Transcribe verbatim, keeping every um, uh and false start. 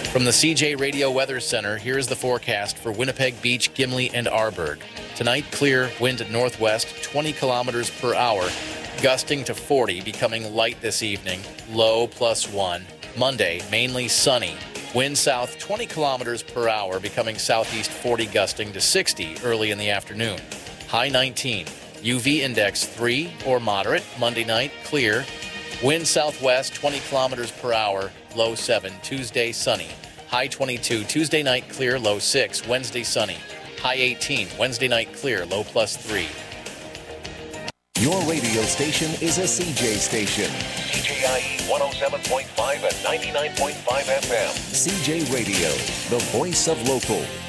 From the C J Radio Weather Center, here is the forecast for Winnipeg Beach, Gimli, and Arborg. Tonight, clear, wind at northwest, twenty kilometers per hour, gusting to forty, becoming light this evening, low plus one. Monday, mainly sunny, wind south twenty kilometers per hour, becoming southeast forty, gusting to sixty early in the afternoon. High nineteen, U V index three or moderate. Monday night, clear, wind southwest twenty kilometers per hour, low seven. Tuesday, sunny. High twenty-two. Tuesday night, clear, low six. Wednesday, sunny. High eighteen. Wednesday night, clear, low plus three. Your radio station is a C J station. C J I E one oh seven point five and ninety-nine point five F M. C J Radio, the voice of local.